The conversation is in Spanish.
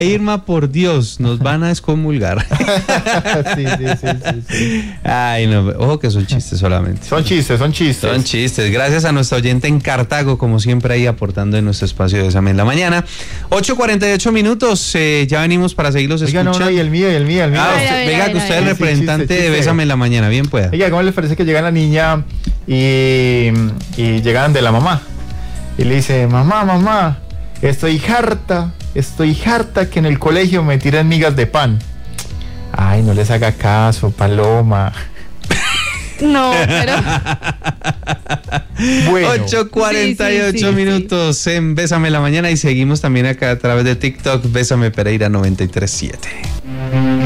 Irma, por Dios, nos van a excomulgar. Sí. Ay, no, ojo que son chistes solamente. Son chistes. Son chistes. Gracias a nuestra oyente en Cartago, como siempre, ahí aportando en nuestro espacio de Bésame en la Mañana. 8:48 minutos, ya venimos para seguirlos Oiga, escuchando. Y el mío. Venga, que usted es el representante de Bésame en la Mañana, bien pueda. Oiga, ¿cómo les parece que llega la niña y llegan de la mamá? Y le dice, mamá, estoy harta que en el colegio me tiran migas de pan. Ay, no les haga caso, Paloma. No, pero... Bueno. 8:48 minutos en Bésame en la Mañana y seguimos también acá a través de TikTok, Bésame Pereira 93.7.